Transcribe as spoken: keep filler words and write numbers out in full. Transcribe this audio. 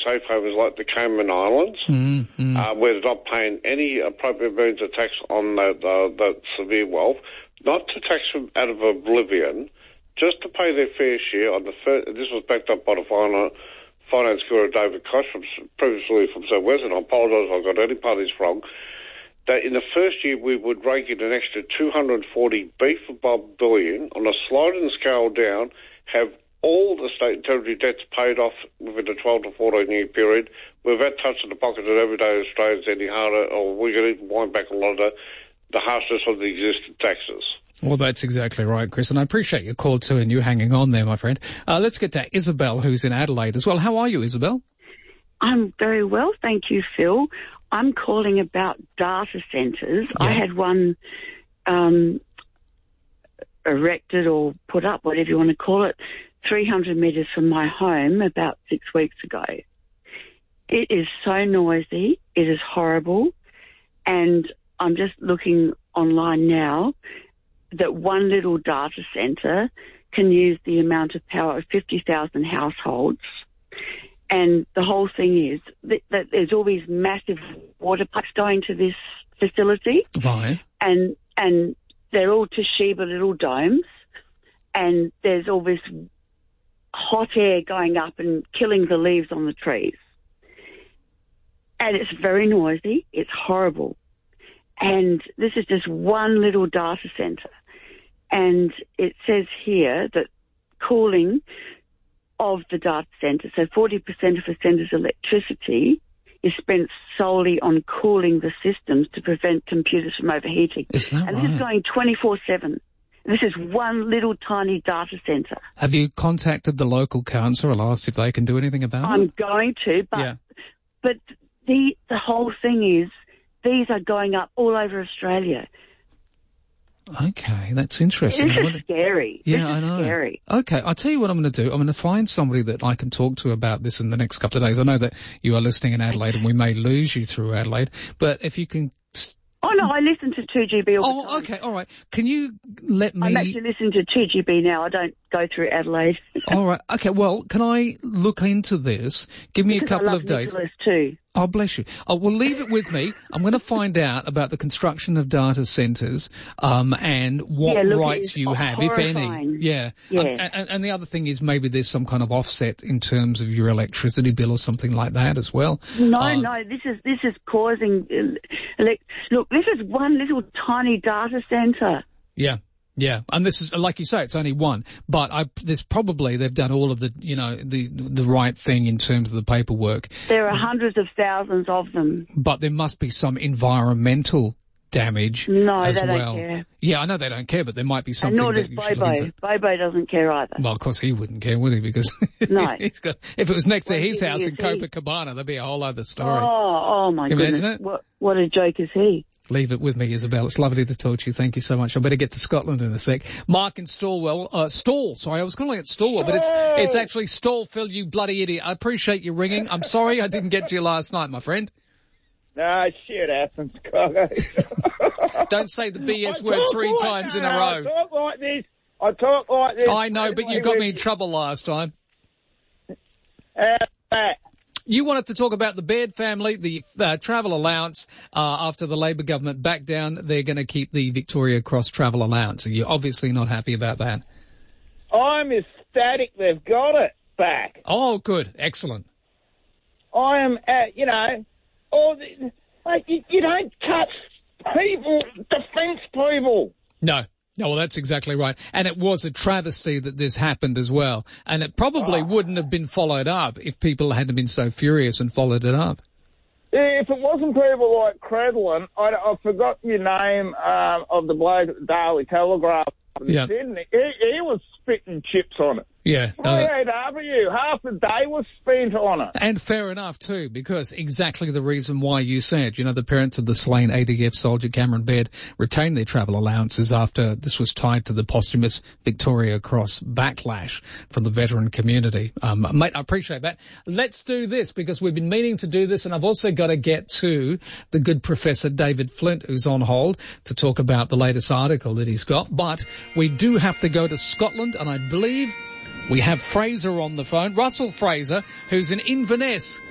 safe havens like the Cayman Islands, mm-hmm. uh, where they're not paying any appropriate means of tax on that, uh, that severe wealth, not to tax them out of oblivion, just to pay their fair share on the first, this was backed up by the finance, finance guru David Koch, from, previously from South West, and I apologise if I got any part of this wrong, that in the first year we would rake in an extra two hundred forty beef above billion on a sliding scale down, have all the state and territory debts paid off within a twelve to fourteen year period without touching the pockets of everyday Australians any harder, or we could even wind back a lot of the, the harshness of the existing taxes. Well, that's exactly right, Chris, and I appreciate your call too and you hanging on there, my friend. Uh, let's get to Isabel, who's in Adelaide as well. How are you, Isabel? I'm very well, thank you, Phil. I'm calling about data centres. Yeah. I had one um, erected or put up, whatever you want to call it, three hundred metres from my home about six weeks ago. It is so noisy, it is horrible, and I'm just looking online now that one little data centre can use the amount of power of fifty thousand households. And the whole thing is that, that there's all these massive water pipes going to this facility. Right. And, and they're all Toshiba little domes. And there's all this hot air going up and killing the leaves on the trees. And it's very noisy. It's horrible. And this is just one little data centre. And it says here that cooling of the data centre, so forty percent of the centre's electricity is spent solely on cooling the systems to prevent computers from overheating. Is that and right? this is going twenty-four seven. This is one little tiny data centre. Have you contacted the local council and asked if they can do anything about I'm it? I'm going to, but Yeah. but the the whole thing is these are going up all over Australia. Okay, that's interesting. This I is wonder- scary. Yeah, this is I know. Scary. Okay, I'll tell you what I'm going to do. I'm going to find somebody that I can talk to about this in the next couple of days. I know that you are listening in Adelaide and we may lose you through Adelaide, but if you can... Oh, no, I listen to two G B all the Oh, time. okay, all right. Can you let me... I'm actually listening to two G B now. I don't go through Adelaide. All right. Okay, well, can I look into this? Give me a Because I couple love of days. Nicholas too. Oh, bless you. Oh, well, leave it with me. I'm going to find out about the construction of data centres um, and what Yeah, look, it rights is you have, if any. horrifying. Yeah. Yeah. Um, and, and the other thing is maybe there's some kind of offset in terms of your electricity bill or something like that as well. No, Um, no, this is this is causing. Uh, elec- look, this is one little tiny data centre. Yeah. Yeah, and this is, like you say, it's only one, but I, there's probably, they've done all of the, you know, the, the right thing in terms of the paperwork. There are hundreds of thousands of them. But there must be some environmental damage No, as they don't well. care. Yeah, I know they don't care, but there might be something And nor does that you should look Bobo. into. Bobo doesn't care either. Well, of course he wouldn't care, would he? Because No. he's got, if it was next Well, to his he house is, in he- Copacabana, that'd be a whole other story. Oh, oh my Can you goodness. imagine it? What, what a joke is he? Leave it with me, Isabel. It's lovely to talk to you. Thank you so much. I better get to Scotland in a sec. Mark in Stawell, uh, Stall, sorry, I was calling it Stawell, but it's, it's actually Stall, Phil, you bloody idiot. I appreciate you ringing. I'm sorry I didn't get to you last night, my friend. No, shit happens, Chicago. Don't say the B S I word talk three like times in a that. row. I talk like this. I talk like this. I know, but you got me in trouble last time. Uh, that. You wanted to talk about the Baird family, the uh, travel allowance, uh, after the Labor government backed down. They're going to keep the Victoria Cross travel allowance. You're obviously not happy about that. I'm ecstatic they've got it back. Oh, good. Excellent. I am, at, you know, all the, like, you, you don't touch people, defence people. No. No, well, that's exactly right. And it was a travesty that this happened as well. And it probably Oh. wouldn't have been followed up if people hadn't been so furious and followed it up. If it wasn't people like Credlin, I, I forgot your name um, of the bloke at the Daily Telegraph in Yeah. Sydney. He, he was spitting chips on it. Yeah. three A W, half the day was spent on it. And fair enough too, because exactly the reason why you said, you know, the parents of the slain A D F soldier Cameron Baird retained their travel allowances after this was tied to the posthumous Victoria Cross backlash from the veteran community. Um, mate, I appreciate that. Let's do this because we've been meaning to do this, and I've also got to get to the good Professor David Flint, who's on hold to talk about the latest article that he's got. But we do have to go to Scotland, and I believe we have Fraser on the phone, Russell Fraser, who's in Inverness.